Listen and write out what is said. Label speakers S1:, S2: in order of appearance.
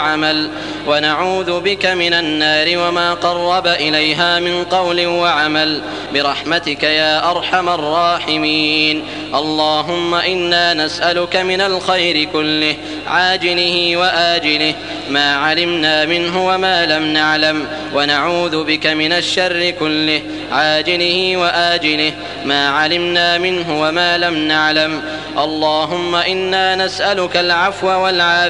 S1: عمل، ونعوذ بك من النار وما قرب إليها من قول وعمل، برحمتك يا أرحم الراحمين. اللهم إنا نسألك من الخير كله عاجله وآجله ما علمنا منه وما لم نعلم، ونعوذ بك من الشر كله عاجله وآجله ما علمنا منه وما لم نعلم. اللهم إنا نسألك العفو والعافية